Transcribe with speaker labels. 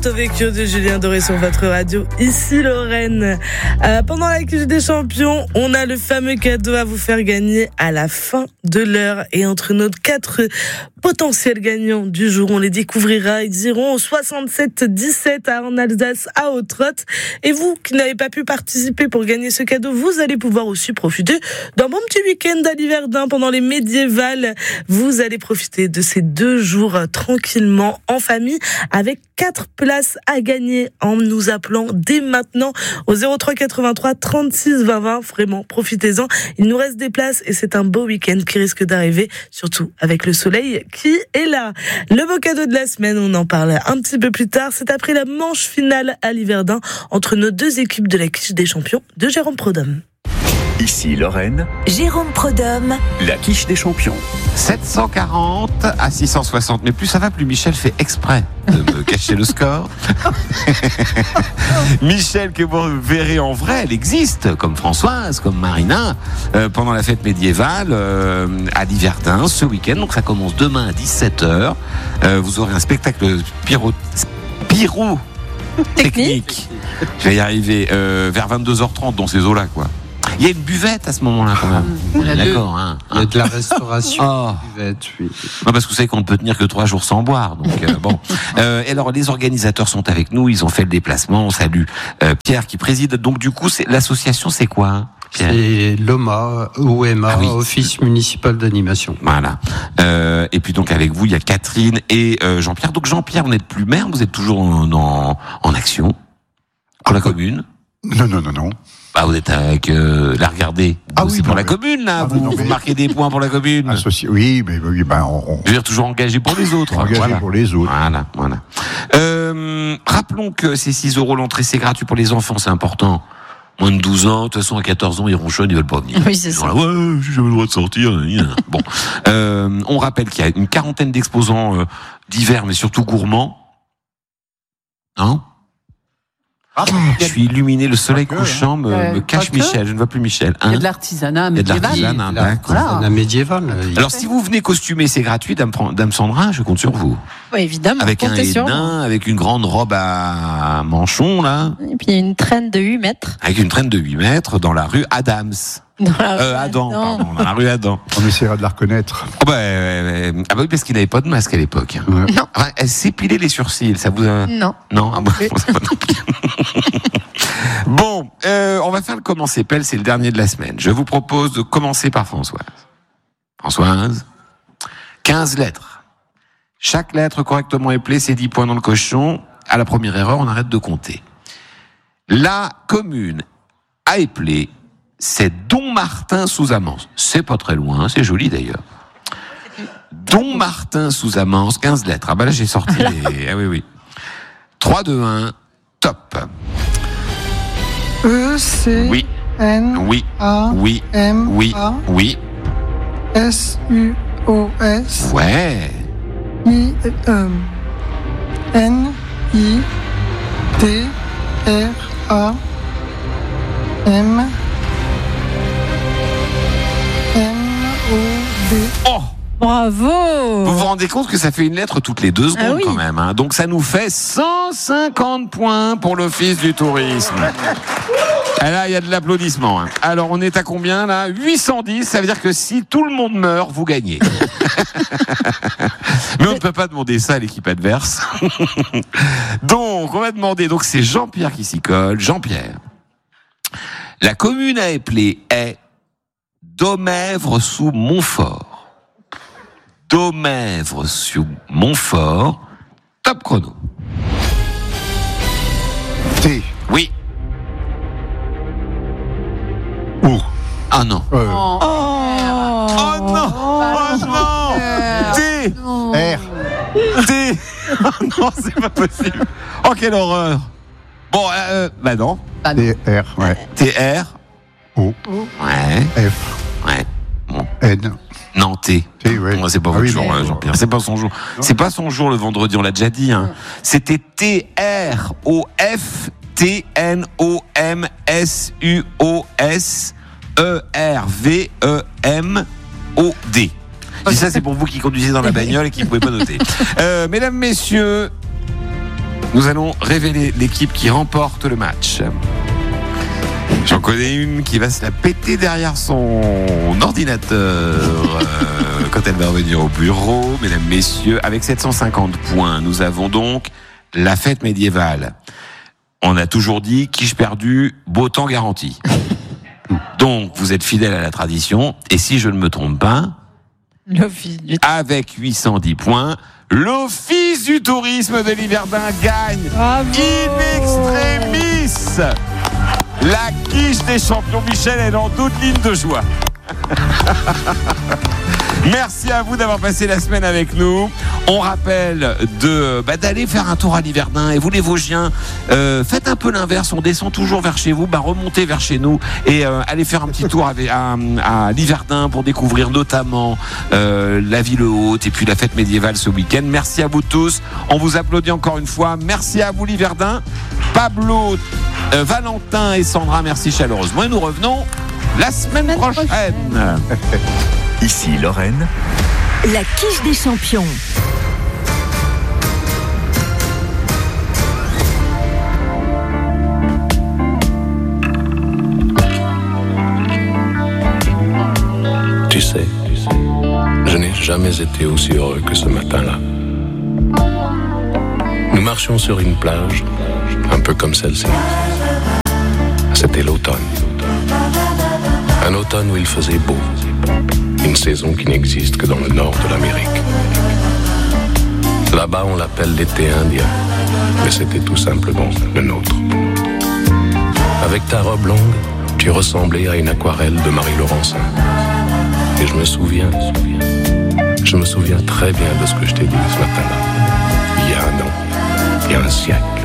Speaker 1: Porto Vecchio de Julien Doré sur votre radio, ici Lorraine. Pendant la Ligue des Champions, on a le fameux cadeau à vous faire gagner à la fin de l'heure. Et entre nos 4 potentiels gagnants du jour, on les découvrira. Ils iront au 67-17 en Alsace, à Hauts-de-Rotte. Et vous qui n'avez pas pu participer pour gagner ce cadeau, vous allez pouvoir aussi profiter d'un bon petit week-end à Liverdun pendant les médiévales. Vous allez profiter de ces 2 jours tranquillement en famille avec 4 places à gagner en nous appelant dès maintenant au 03 83 36 20 20. Vraiment, profitez-en. Il nous reste des places et c'est un beau week-end qui risque d'arriver, surtout avec le soleil qui est là. Le beau cadeau de la semaine, on en parle un petit peu plus tard. C'est après la manche finale à Liverdun entre nos 2 équipes de la Quiche des Champions de Jérôme Prodhomme.
Speaker 2: Ici Lorraine,
Speaker 3: Jérôme Prodhomme,
Speaker 2: la quiche des champions.
Speaker 4: 740 à 660. Mais plus ça va, plus Michel fait exprès de me cacher le score. Michel, que vous verrez en vrai, elle existe, comme Françoise, comme Marina, pendant la fête médiévale à Liverdun ce week-end. Donc ça commence demain à 17h. Vous aurez un spectacle pyro technique. Je vais y arriver vers 22h30 dans ces eaux-là, quoi. Il y a une buvette à ce moment-là, quand même. D'accord, hein.
Speaker 5: Il y a de la restauration. Buvette, oui.
Speaker 4: Non, parce que vous savez qu'on ne peut tenir que 3 jours sans boire. Donc, bon. Et alors, les organisateurs sont avec nous. Ils ont fait le déplacement. On salue Pierre qui préside. Donc, du coup, l'association, c'est quoi, Pierre ?
Speaker 5: C'est l'OMA, Office municipal d'animation.
Speaker 4: Voilà. Et puis, donc, avec vous, il y a Catherine et Jean-Pierre. Donc, Jean-Pierre, vous n'êtes plus maire. Vous êtes toujours en action pour la commune.
Speaker 6: Non.
Speaker 4: Ah, vous êtes avec la regarder. C'est pour la commune, là. Vous marquez des points pour la commune.
Speaker 6: Oui, mais
Speaker 4: on... Je veux dire, toujours engagé pour les autres.
Speaker 6: Pour les autres.
Speaker 4: Voilà. Rappelons que c'est 6 € l'entrée, c'est gratuit pour les enfants, c'est important. Moins de 12 ans, de toute façon, à 14 ans, ils ronchonnent, ils veulent pas venir.
Speaker 3: Oui, c'est ça.
Speaker 4: Là, ouais, j'ai jamais le droit de sortir. Bon. On rappelle qu'il y a une 40aine d'exposants divers, mais surtout gourmands. Hein? Je suis illuminé, le soleil couchant me cache Michel, je ne vois plus Michel.
Speaker 7: Il y a de l'artisanat
Speaker 5: médiéval.
Speaker 4: Alors si vous venez costumer, c'est gratuit, Dame Sandra, je compte sur vous.
Speaker 3: Oui, évidemment.
Speaker 4: Avec un hédin, avec une grande robe à manchon, là.
Speaker 3: Et puis une traîne de 8 mètres.
Speaker 4: Avec une traîne de 8 mètres dans la rue Adams. Adam, dans la rue Adam.
Speaker 6: On essaiera de la reconnaître.
Speaker 4: Oui, parce qu'il n'avait pas de masque à l'époque.
Speaker 6: Ouais.
Speaker 3: Non.
Speaker 4: Elle s'épilait les sourcils, ça vous...
Speaker 3: Non.
Speaker 4: Non, Bon, on va faire le comment s'épelle, c'est le dernier de la semaine. Je vous propose de commencer par Françoise. Françoise, 15 lettres. Chaque lettre correctement épelée, c'est 10 points dans le cochon. À la première erreur, on arrête de compter. La commune à épeler, c'est Dommartin-sous-Amance. C'est pas très loin, c'est joli d'ailleurs. Dommartin-sous-Amance, 15 lettres. Ah bah là j'ai sorti les... Ah oui. 3, 2, 1, top.
Speaker 8: E-C-N-A-M-A-S-U-O-S.
Speaker 4: Ouais.
Speaker 8: N-I-T-R-A-M-M-O-D.
Speaker 4: Oh!
Speaker 3: Bravo!
Speaker 4: Vous vous rendez compte que ça fait une lettre toutes les 2 secondes quand même, hein. Donc ça nous fait 150 points pour l'Office du tourisme. Et là, il y a de l'applaudissement, hein. Alors, on est à combien, là? 810, ça veut dire que si tout le monde meurt, vous gagnez. Mais on ne peut pas demander ça à l'équipe adverse. Donc, on va demander, donc c'est Jean-Pierre qui s'y colle. Jean-Pierre. La commune à épeler est Domèvre-sous-Montfort. Domèvre-sous-Montfort. Top chrono.
Speaker 6: T.
Speaker 4: Oui.
Speaker 6: O.
Speaker 4: Ah non.
Speaker 3: Oh
Speaker 4: non. T.
Speaker 6: R.
Speaker 4: T. Oh non, c'est pas possible. Oh, quelle horreur. Bon, bah non.
Speaker 6: T-R, ouais.
Speaker 4: T-R.
Speaker 6: O.
Speaker 4: Ouais.
Speaker 6: F.
Speaker 4: Ouais. Bon.
Speaker 6: N.
Speaker 4: Non, T.
Speaker 6: T, ouais.
Speaker 4: C'est pas votre jour, Jean-Pierre. C'est pas son jour. C'est pas son jour le vendredi, on l'a déjà dit, hein. C'était T-R-O-F. T-N-O-M-S-U-O-S E-R-V-E-M-O-D. Et ça, c'est pour vous qui conduisez dans la bagnole et qui ne pouvez pas noter. Mesdames, messieurs, nous allons révéler l'équipe qui remporte le match. J'en connais une qui va se la péter derrière son ordinateur quand elle va revenir au bureau. Mesdames, messieurs, avec 750 points, nous avons donc la fête médiévale. On a toujours dit, quiche perdu, beau temps garanti. Donc, vous êtes fidèles à la tradition. Et si je ne me trompe pas, avec 810 points, l'Office du tourisme de Liverdun gagne in extremis la quiche des champions. Michel est dans toute ligne de joie. Merci à vous d'avoir passé la semaine avec nous. On rappelle d'aller faire un tour à Liverdun. Et vous les Vosgiens, faites un peu l'inverse. On descend toujours vers chez vous, remontez vers chez nous et allez faire un petit tour à Liverdun pour découvrir notamment la ville haute et puis la fête médiévale ce week-end. Merci à vous tous. On vous applaudit encore une fois. Merci à vous Liverdun. Pablo, Valentin et Sandra, merci chaleureusement. Et nous revenons la semaine prochaine.
Speaker 2: Ici Lorraine.
Speaker 3: La quiche des champions.
Speaker 7: Tu sais, je n'ai jamais été aussi heureux que ce matin-là. Nous marchions sur une plage, un peu comme celle-ci. C'était l'automne. Un automne où il faisait beau. Une saison qui n'existe que dans le nord de l'Amérique. Là-bas, on l'appelle l'été indien, mais c'était tout simplement le nôtre. Avec ta robe longue, tu ressemblais à une aquarelle de Marie Laurencin. Et je me souviens très bien de ce que je t'ai dit ce matin-là. Il y a un an, il y a un siècle.